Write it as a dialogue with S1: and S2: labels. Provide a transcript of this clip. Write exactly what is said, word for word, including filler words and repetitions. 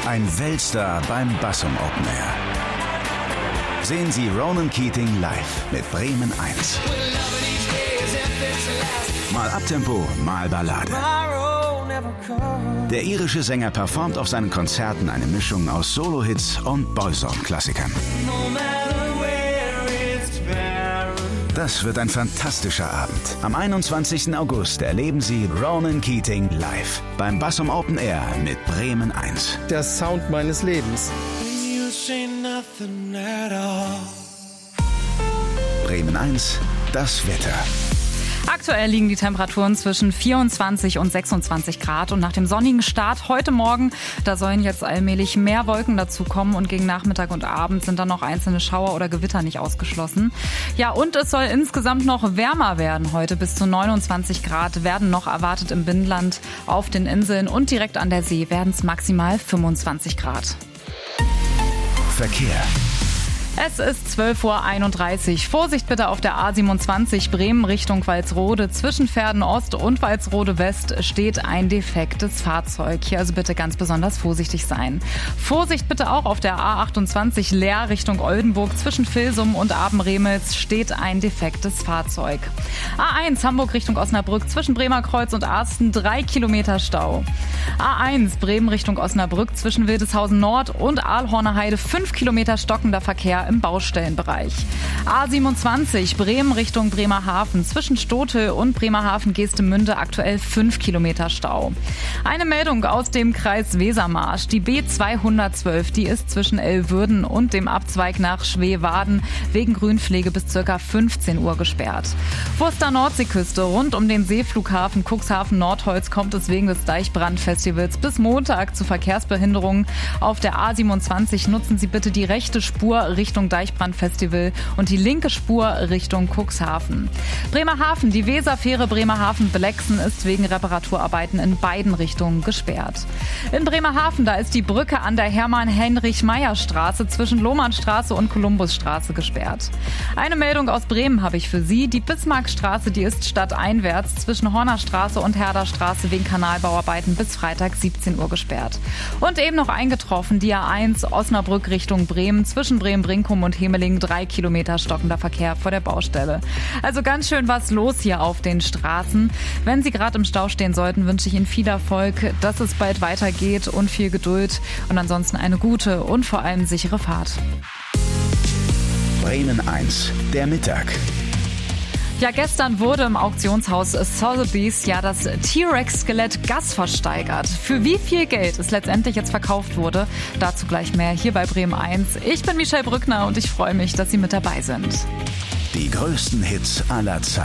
S1: Ein Weltstar beim Bassum Open Air. Sehen Sie Ronan Keating live mit Bremen eins. Mal Abtempo, mal Ballade. Der irische Sänger performt auf seinen Konzerten eine Mischung aus Solo-Hits und Boysong-Klassikern. Das wird ein fantastischer Abend. Am einundzwanzigsten August erleben Sie Ronan Keating live beim Bassum Open Air mit Bremen eins.
S2: Der Sound meines Lebens.
S1: Bremen eins, das Wetter.
S3: Aktuell liegen die Temperaturen zwischen vierundzwanzig und sechsundzwanzig Grad und nach dem sonnigen Start heute Morgen, da sollen jetzt allmählich mehr Wolken dazukommen und gegen Nachmittag und Abend sind dann noch einzelne Schauer oder Gewitter nicht ausgeschlossen. Ja, und es soll insgesamt noch wärmer werden heute. Bis zu neunundzwanzig Grad werden noch erwartet im Binnenland, auf den Inseln und direkt an der See werden es maximal fünfundzwanzig Grad.
S1: Verkehr.
S3: Es ist zwölf Uhr einunddreißig. Vorsicht bitte auf der A siebenundzwanzig Bremen Richtung Walsrode. Zwischen Verden Ost und Walsrode West steht ein defektes Fahrzeug. Hier also bitte ganz besonders vorsichtig sein. Vorsicht bitte auch auf der A achtundzwanzig Leer Richtung Oldenburg. Zwischen Vilsum und Abenremels steht ein defektes Fahrzeug. A eins Hamburg Richtung Osnabrück. Zwischen Bremerkreuz und Arsten drei Kilometer Stau. A eins Bremen Richtung Osnabrück. Zwischen Wildeshausen Nord und Aalhorner Heide fünf Kilometer stockender Verkehr im Baustellenbereich. A siebenundzwanzig Bremen Richtung Bremerhaven. Zwischen Stotel und Bremerhaven-Geestemünde aktuell fünf Kilometer Stau. Eine Meldung aus dem Kreis Wesermarsch. Die B zweihundertzwölf, die ist zwischen Elwürden und dem Abzweig nach Schweewaden wegen Grünpflege bis ca. fünfzehn Uhr gesperrt. Wurster Nordseeküste rund um den Seeflughafen Cuxhaven-Nordholz kommt es wegen des Deichbrandfestivals bis Montag zu Verkehrsbehinderungen. Auf der A siebenundzwanzig nutzen Sie bitte die rechte Spur Richtung Deichbrandfestival und die linke Spur Richtung Cuxhaven. Bremerhaven, die Weserfähre Bremerhaven-Belexen ist wegen Reparaturarbeiten in beiden Richtungen gesperrt. In Bremerhaven, da ist die Brücke an der Hermann-Heinrich-Meyer-Straße zwischen Lohmannstraße und Kolumbusstraße gesperrt. Eine Meldung aus Bremen habe ich für Sie. Die Bismarckstraße, die ist stadteinwärts zwischen Hornerstraße und Herderstraße wegen Kanalbauarbeiten bis Freitag siebzehn Uhr gesperrt. Und eben noch eingetroffen, die A eins Osnabrück Richtung Bremen zwischen Bremen-Brinkum und Hemeling drei Kilometer stockender Verkehr vor der Baustelle. Also ganz schön was los hier auf den Straßen. Wenn Sie gerade im Stau stehen sollten, wünsche ich Ihnen viel Erfolg, dass es bald weitergeht und viel Geduld und ansonsten eine gute und vor allem sichere Fahrt.
S1: Bremen eins, der Mittag.
S3: Ja, gestern wurde im Auktionshaus Sotheby's ja das T-Rex-Skelett Gus versteigert. Für wie viel Geld es letztendlich jetzt verkauft wurde, dazu gleich mehr hier bei Bremen eins. Ich bin Michelle Brückner und ich freue mich, dass Sie mit dabei sind.
S1: Die größten Hits aller Zeiten.